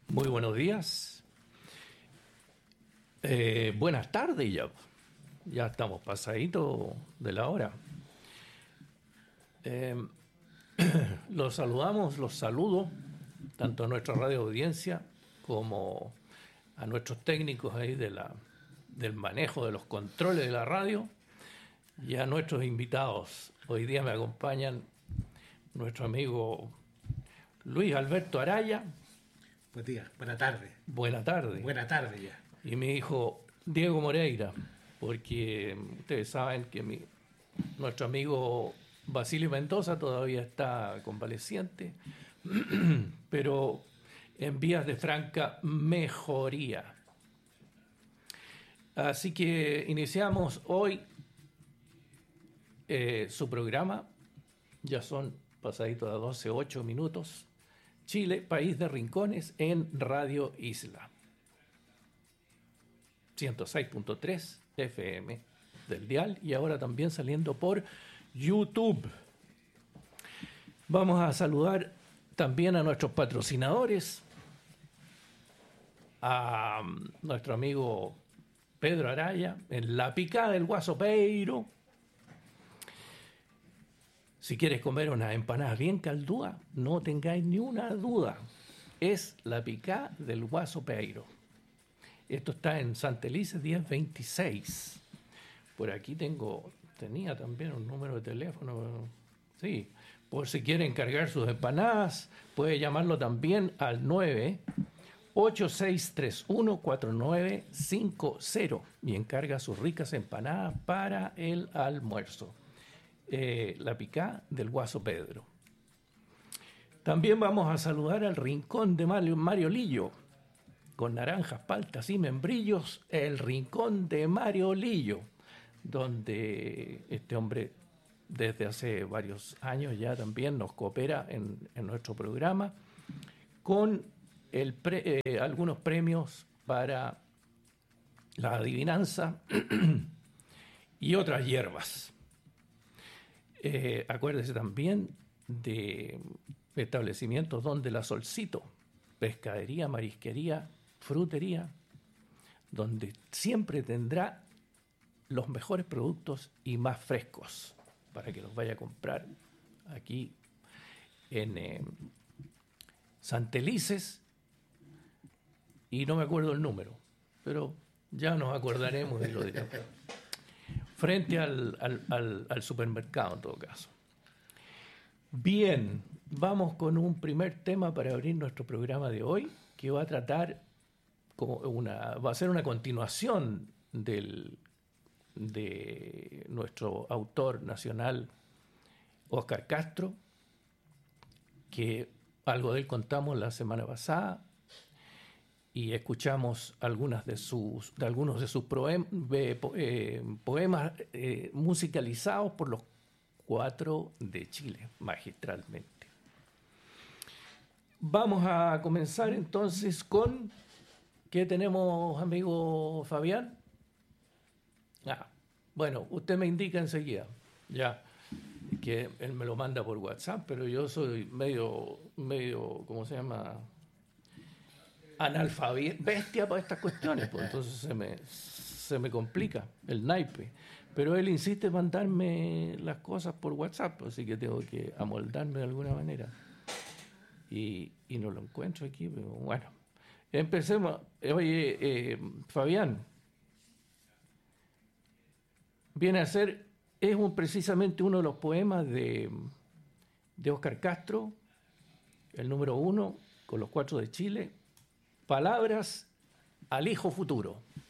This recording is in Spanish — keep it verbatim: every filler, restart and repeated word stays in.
Muy buenos días. Eh, buenas tardes ya. Ya estamos pasaditos de la hora. Eh, los saludamos, los saludo, tanto a nuestra radio audiencia como a nuestros técnicos ahí de la, del manejo de los controles de la radio y a nuestros invitados. Hoy día me acompañan nuestro amigo Luis Alberto Araya. Buen día, buena tarde. Buena tarde. Buena tarde ya. Y mi hijo Diego Moreira, porque ustedes saben que mi, nuestro amigo Basilio Mendoza todavía está convaleciente, pero en vías de franca mejoría. Así que iniciamos hoy eh, su programa. Ya son pasaditos a doce, ocho minutos. Chile, país de rincones, en Radio Isla. ciento seis punto tres F M del dial y ahora también saliendo por YouTube. Vamos a saludar también a nuestros patrocinadores, a nuestro amigo Pedro Araya en La Picada del Guaso Peiro. Si quieres comer unas empanadas bien caldúas, no tengáis ni una duda. Es La Picada del Guaso Peiro. Esto está en Santa Elisa diez veintiséis. Por aquí tengo, tenía también un número de teléfono. Sí, por si quieren cargar sus empanadas, puede llamarlo también al nueve ocho seis tres uno cuatro nueve cinco cero y encarga sus ricas empanadas para el almuerzo. Eh, la Picá del Guaso Pedro. También vamos a saludar al Rincón de Mario, Mario Lillo, con naranjas, paltas y membrillos, el Rincón de Mario Lillo, donde este hombre desde hace varios años ya también nos coopera en, en nuestro programa con el pre, eh, algunos premios para la adivinanza y otras hierbas. Eh, acuérdese también de establecimientos donde la Solcito, pescadería, marisquería, frutería, donde siempre tendrá los mejores productos y más frescos para que los vaya a comprar aquí en eh, Santelices, y no me acuerdo el número, pero ya nos acordaremos y lo diremos. Frente al, al, al, al supermercado en todo caso. Bien, vamos con un primer tema para abrir nuestro programa de hoy, que va a tratar como una, va a ser una continuación del, de nuestro autor nacional Óscar Castro, que algo de él contamos la semana pasada y escuchamos algunas de sus, de algunos de sus proem, eh, eh, poemas eh, musicalizados por los cuatro de Chile, magistralmente. Vamos a comenzar entonces con... ¿Qué tenemos, amigo Fabián? Ah, bueno, usted me indica enseguida, ya, que él me lo manda por WhatsApp, pero yo soy medio, medio, ¿cómo se llama?, analfabeto, bestia para estas cuestiones, pues entonces se me, se me complica el naipe. Pero él insiste en mandarme las cosas por WhatsApp, así que tengo que amoldarme de alguna manera. Y, y no lo encuentro aquí, pero bueno. Empecemos. Oye, eh, Fabián, viene a ser, es un, precisamente uno de los poemas de, de Óscar Castro, el número uno, con los cuatro de Chile, Palabras al hijo futuro.